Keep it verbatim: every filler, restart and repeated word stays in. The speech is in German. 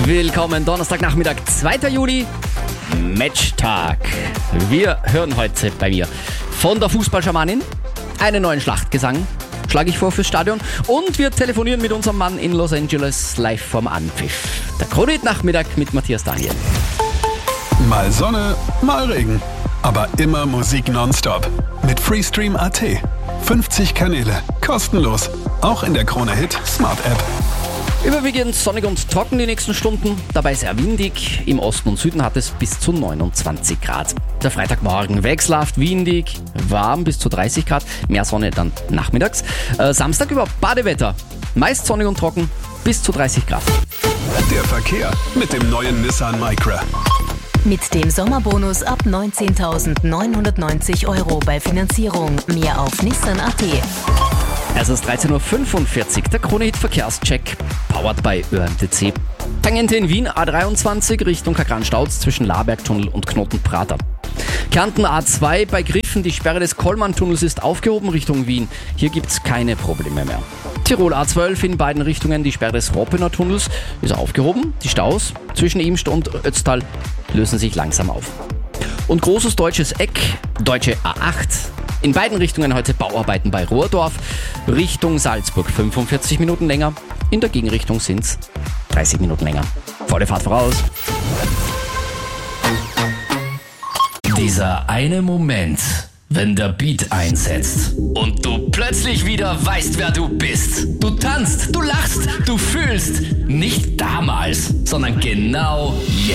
Willkommen, Donnerstagnachmittag, zweiter Juli, Matchtag. Wir hören heute bei mir von der Fußballschamanin einen neuen Schlachtgesang, schlage ich vor fürs Stadion. Und wir telefonieren mit unserem Mann in Los Angeles live vom Anpfiff. Der Krone-Nachmittag mit Matthias Daniel. Mal Sonne, mal Regen. Aber immer Musik nonstop. Mit Freestream Punkt a t. fünfzig Kanäle, kostenlos. Auch in der Krone-Hit Smart App. Überwiegend sonnig und trocken die nächsten Stunden, dabei sehr windig. Im Osten und Süden hat es bis zu neunundzwanzig Grad. Der Freitagmorgen wechselhaft windig, warm bis zu dreißig Grad, mehr Sonne dann nachmittags. Äh, Samstag über Badewetter, meist sonnig und trocken, bis zu dreißig Grad. Der Verkehr mit dem neuen Nissan Micra. Mit dem Sommerbonus ab neunzehntausendneunhundertneunzig Euro bei Finanzierung. Mehr auf Nissan Punkt a t. Es ist dreizehn Uhr fünfundvierzig, der Krone-Hit-Verkehrscheck, powered by Ö M T C. Tangente in Wien, A dreiundzwanzig, Richtung Kagran-Stauz zwischen Labergtunnel und Knoten-Prater. Kärnten A zwei, bei Griffen, die Sperre des Kollmann-Tunnels ist aufgehoben Richtung Wien. Hier gibt's keine Probleme mehr. Tirol A zwölf in beiden Richtungen, die Sperre des Roppener Tunnels ist aufgehoben. Die Staus zwischen Imst und Ötztal lösen sich langsam auf. Und großes deutsches Eck, deutsche A acht. In beiden Richtungen heute Bauarbeiten bei Rohrdorf. Richtung Salzburg fünfundvierzig Minuten länger. In der Gegenrichtung sind's dreißig Minuten länger. Volle Fahrt voraus. Dieser eine Moment, wenn der Beat einsetzt und du plötzlich wieder weißt, wer du bist. Du tanzt, du lachst, du fühlst. Nicht damals, sondern genau jetzt.